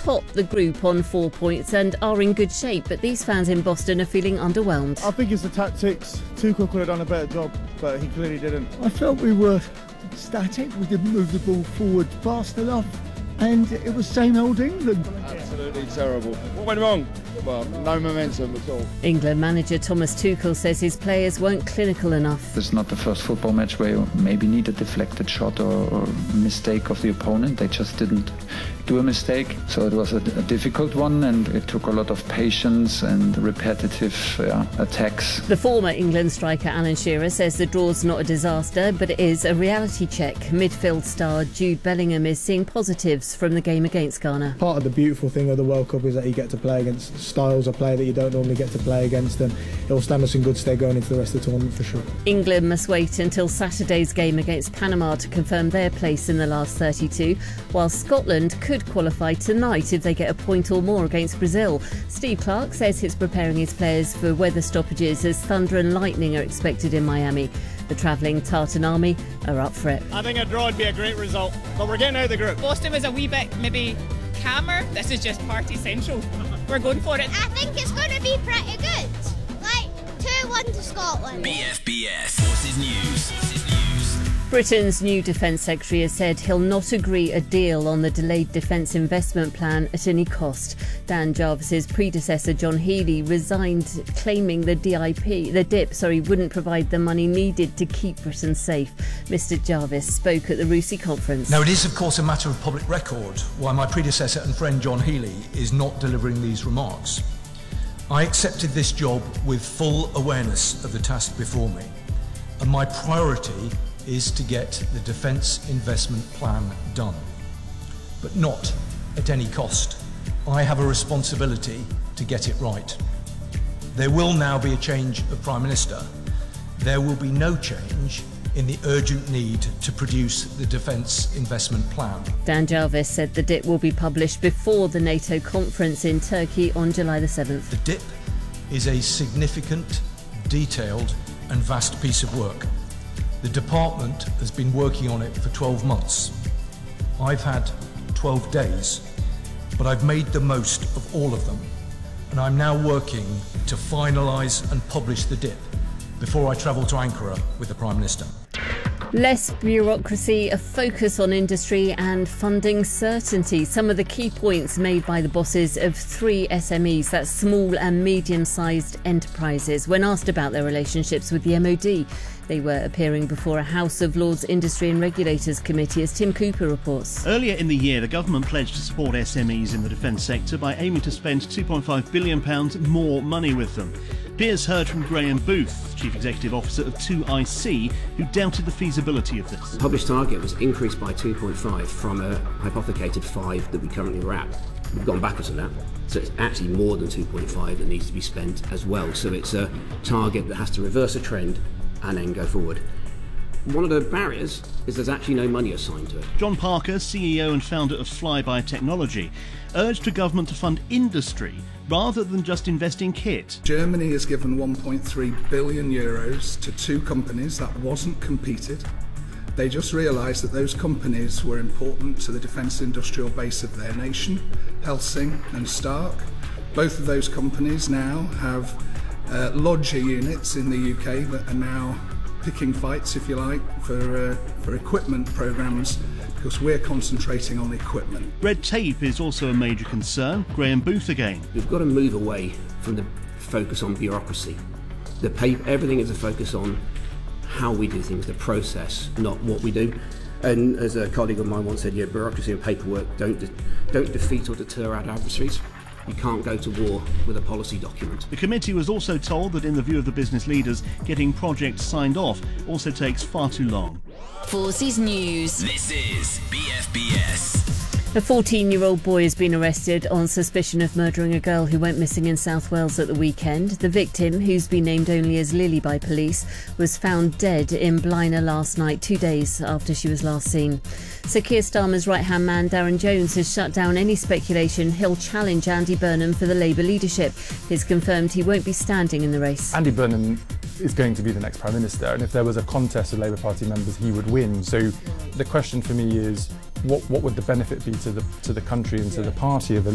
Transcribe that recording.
top the group on 4 points and are in good shape, but these fans in Boston are feeling underwhelmed. I think it's the tactics. Tuchel could have done a better job, but he clearly didn't. I felt we were static, we didn't move the ball forward fast enough, and it was same old England. Absolutely terrible. What went wrong? Well, no momentum at all. England manager Thomas Tuchel says his players weren't clinical enough. This is not the first football match where you maybe need a deflected shot or mistake of the opponent. They just didn't do a mistake. So it was a difficult one, and it took a lot of patience and repetitive attacks. The former England striker Alan Shearer says the draw's not a disaster, but it is a reality check. Midfield star Jude Bellingham is seeing positives from the game against Ghana. Part of the beautiful thing of the World Cup is that you get to play against styles of play that you don't normally get to play against, and it'll stand us in good stead going into the rest of the tournament for sure. England must wait until Saturday's game against Panama to confirm their place in the last 32, while Scotland could qualify tonight if they get a point or more against Brazil. Steve Clarke says he's preparing his players for weather stoppages as thunder and lightning are expected in Miami. The travelling Tartan Army are up for it. I think a draw would be a great result, but we're getting out of the group. Boston was a wee bit maybe calmer. This is just party central. We're going for it. I think it's going to be pretty good. Like 2-1 to Scotland. BFBS Forces News. Britain's new Defence Secretary has said he'll not agree a deal on the delayed defence investment plan at any cost. Dan Jarvis's predecessor John Healey resigned, claiming the DIP wouldn't provide the money needed to keep Britain safe. Mr Jarvis spoke at the RUSI conference. Now, it is of course a matter of public record why my predecessor and friend John Healey is not delivering these remarks. I accepted this job with full awareness of the task before me, and my priority is to get the defence investment plan done, but not at any cost. I have a responsibility to get it right. There will now be a change of Prime Minister. There will be no change in the urgent need to produce the defence investment plan. Dan Jarvis said the DIP will be published before the NATO conference in Turkey on July the 7th. The DIP is a significant, detailed and vast piece of work. The department has been working on it for 12 months. I've had 12 days, but I've made the most of all of them, and I'm now working to finalise and publish the DIP before I travel to Ankara with the Prime Minister. Less bureaucracy, a focus on industry and funding certainty. Some of the key points made by the bosses of 3 SMEs, that's small and medium-sized enterprises, when asked about their relationships with the MOD. They were appearing before a House of Lords Industry and Regulators Committee, as Tim Cooper reports. Earlier in the year, the government pledged to support SMEs in the defence sector by aiming to spend £2.5 billion more money with them. Piers heard from Graham Booth, Chief Executive Officer of 2IC, who doubted the feasibility of this. The published target was increased by 2.5 from a hypothecated 5 that we currently were at. We've gone backwards on that, so it's actually more than 2.5 that needs to be spent as well. So it's a target that has to reverse a trend and then go forward. One of the barriers is there's actually no money assigned to it. John Parker, CEO and founder of Flyby Technology, urged the government to fund industry rather than just invest in kit. Germany has given 1.3 billion euros to 2 companies that wasn't competed. They just realised that those companies were important to the defence industrial base of their nation, Helsing and Stark. Both of those companies now have lodger units in the UK that are now picking fights, if you like, for equipment programmes, because we're concentrating on equipment. Red tape is also a major concern. Graham Booth again. We've got to move away from the focus on bureaucracy. Everything is a focus on how we do things, the process, not what we do. And as a colleague of mine once said, bureaucracy and paperwork don't defeat or deter our adversaries. You can't go to war with a policy document. The committee was also told that in the view of the business leaders, getting projects signed off also takes far too long. Forces News. This is BFBS. A 14-year-old boy has been arrested on suspicion of murdering a girl who went missing in South Wales at the weekend. The victim, who's been named only as Lily by police, was found dead in Blaenau last night, 2 days after she was last seen. Sir Keir Starmer's right-hand man, Darren Jones, has shut down any speculation he'll challenge Andy Burnham for the Labour leadership. He's confirmed he won't be standing in the race. Andy Burnham is going to be the next Prime Minister, and if there was a contest of Labour Party members, he would win. So the question for me is, what would the benefit be to the country and to the party of a